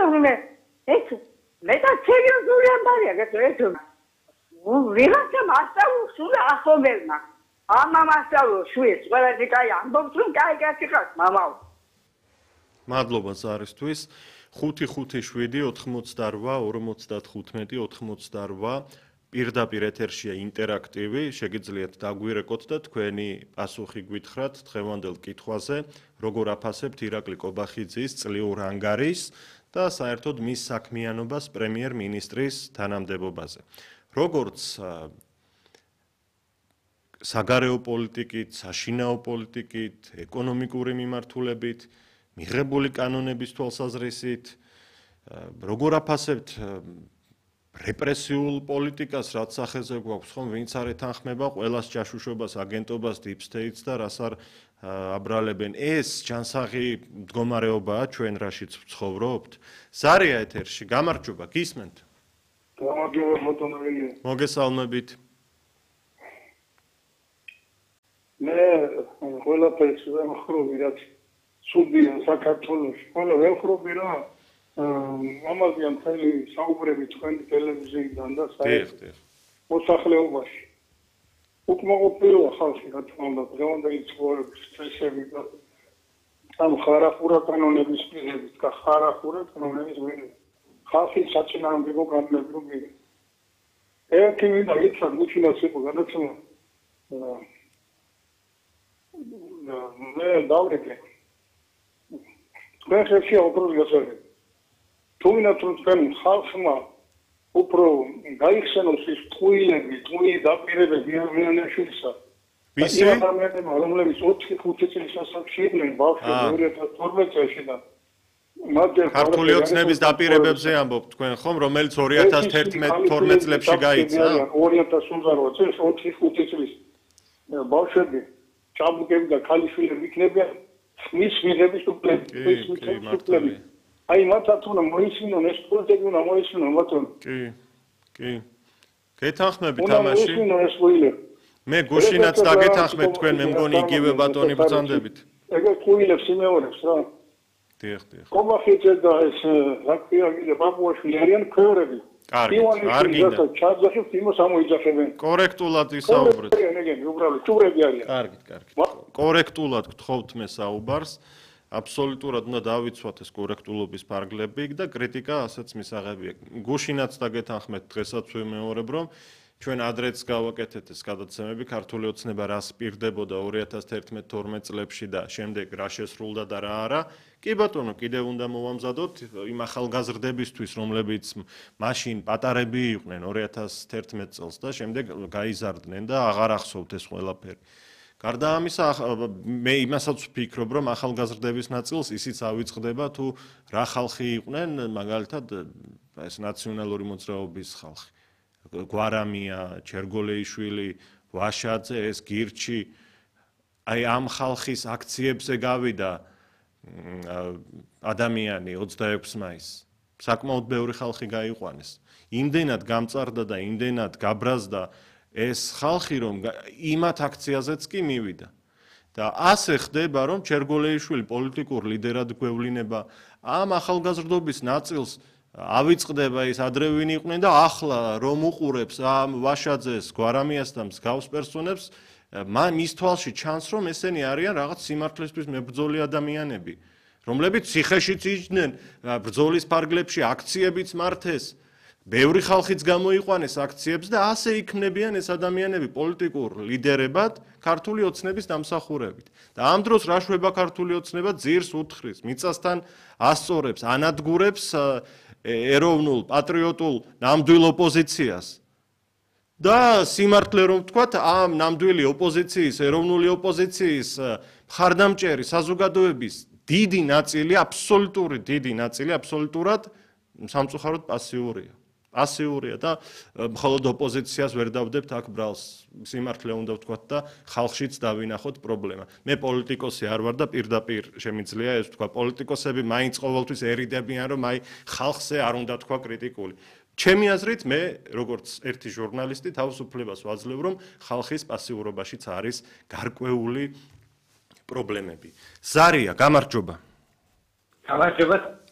უნდა ეს მეტად სერიოზული ამბავია ეს ვიღაცა მასწავლოს სულ ახობელმა ამა მასწავლოს შუეს ყველანი კაი ამბობს რომ კაი გასიხარ მამაო მადლობა ზარისთვის 5-5-7-88-55-98 პირდაპირ ეთერშია ინტერაქტივი შეგიძლიათ დაგვირეკოთ და თქვენი პასუხი გვითხრათ დღევანდელ კითხვაზე როგორ აფასებთ ირაკლი კობახიძის წლიურ ანგარის და საერთოდ მის საქმიანობას პრემიერ-მინისტრის თანამდებობაზე როგორც საგარეო პოლიტიკით, საშინაო პოლიტიკით, ეკონომიკური მიმართულებით, მიღებული კანონების თვალსაზრისით, როგორ აფასებთ რეპრესიულ პოლიტიკას, რაც სახეზე გვაქვს, ხომ ვინც არ ეთანხმება ყველას ჯაშუშობას, აგენტობას, deep states და რას არ აბრალებენ. ეს ჯანსაღი მდგომარეობაა ჩვენ რაშიც ვცხოვრობთ. ზარია ეთერში, გამარჯობა, გისმენთ? გამარჯობა, ბატონო. მოგესალმებით. მე ყველაფერს ვემხრობი, რაც სუდია საქართველოში. ყველა ვემხრობი რა ამაზე მთელი საუბრები თქვენი ტელევიზიიდან და საერთოდ მოსახლეობაში. უკმაყოფილოა ხალხი, რა თქმა უნდა, დღევანდელი ცხოვრების წესები და ამ ხარახურა კანონების მიღებით და ხარახურა კანონების მიღებით. ხალხი საწინააღმდეგო კანონები რომ მიღებს. ერთი მინდა იცოდე, გუჩინოს იყო გადაცემა. მე დავრეკე. თქვენ ხელშია უბრალოდ გასაგები. თუ ვინაც თქვენ ხალხმა უფრო გაიხსენოს ის ტყუილები, ტყუილი დაპირებები არიანაშვილისა. ვისი? რომლებიც 4-5 წლის ასაკში იყვნენ ბავშვები 2012 წელში და ქართული ოცნების დაპირებებზე ამბობთ თქვენ ხომ, რომელიც 2011-12 წლებში გაიცა? 2018 წელს 4-5 წლის ბავშვები ჭაბუკები და ქალიშვილები იქნებიან ხმის მიღების უფლებით. აი მათაც უნდა მოისმინონ ეს პოლიტიკა უნდა მოისმინონ ბატონო. კი. გეთანხმებით ამაში? მოისმინონ ეს ყუილები. მე გუშინაც დაგეთანხმეთ თქვენ მე მგონი იგივე ბატონი ბრძანდებით. ეგ ყუილებს იმეორებს რა. დიახ. კობახიძე და ეს რაკიაგიძე ბაბუაშვილი არიან ქვევრები. კარგი, არ გინდა. ჩაძახებთ იმას ამოიძახებენ. კორექტულად ისაუბრეთ. ეგენი უბრალოდ ჭურები არიან. კარგი. კორექტულად გთხოვთ მე საუბარს. აბსოლუტურად უნდა დავიცვათ ეს კორექტულობის ფარგლები და კრიტიკა ასეც მისაღებია. გუშინაც დაგეთანხმეთ დღესაც ვიმეორებ რომ ჩვენ ადრეც გავაკეთეთ ეს გადაცემები ქართული ოცნება რას პირდებოდა 2011-12 წლებში და შემდეგ რა შესრულდა და რა არა. კი ბატონო, კიდევ უნდა მოვამზადოთ იმ ახალგაზრდებისთვის, რომლებიც მაშინ პატარები იყვნენ 2011 წელს და შემდეგ გაიზარდნენ და აღარ ახსოვთ ეს ყველაფერი. გარდა ამისა, მე იმასაც ვფიქრობ, რომ ახალგაზრდების ნაწილს ისიც ავიწყდება თუ რა ხალხი იყვნენ, მაგალითად ეს ნაციონალური მოძრაობის ხალხი. გვარამია, ჩერგოლეიშვილი, ვაშაძე, ეს გირჩი, აი ამ ხალხის აქციებზე გავიდა ადამიანი 26 მაისს. საკმაოდ ბევრი ხალხი გაიყვანეს. იმდენად გამწარდა და იმდენად გაბრაზდა ეს ხალხი რომ იმათ აქციაზეც კი მივიდა. და ასე ხდება რომ ჩერგოლეიშვილი პოლიტიკურ ლიდერად გვევლინება ამ ახალგაზრდობის ნაწილს ავიწყდება ის ადრე ვინ იყვნენ და ახლა რომ უყურებს ამ ვაშაძეს, გვარამიას და მსგავს პერსონებს, მის თვალში ჩანს რომ ესენი არიან რაღაც სიმართლისთვის მებრძოლი ადამიანები, რომლებიც ციხეშიც იჯდნენ, ბრძოლის ფარგლებში აქციებიც მართეს. ბევრი ხალხიც გამოიყვანეს აქციებს და ასე იქმნებიან ეს ადამიანები პოლიტიკურ ლიდერებად ქართული ოცნების დამსახურებით. და ამ დროს რა შვება ქართული ოცნება ძირს უთხრის, მიწასთან ასწორებს, ანადგურებს ეროვნულ, პატრიოტულ ნამდვილ ოპოზიციას. და სიმართლე რომ ვთქვათ, ამ ნამდვილი ოპოზიციის, ეროვნული ოპოზიციის მხარდამჭერი საზოგადოების დიდი ნაწილი, აბსოლუტური დიდი ნაწილი აბსოლუტურად სამწუხაროდ პასიურია. პასიურია და მხოლოდ ოპოზიციას ვერ დავდებთ აქ ბრალს. სიმართლე უნდა ვთქვათ და ხალხშიც დავინახოთ პრობლემა. მე პოლიტიკოსი არ ვარ და პირდაპირ შემიძლია ეს ვთქვა. პოლიტიკოსები მაინც ყოველთვის ერიდებიან რომ აი ხალხზე არ უნდა თქვა კრიტიკული. ჩემი აზრით მე როგორც ერთი ჟურნალისტი თავისუფლებას ვაძლევ რომ ხალხის პასიურობაშიც არის გარკვეული პრობლემები. ზარია, გამარჯობა. გამარჯობა.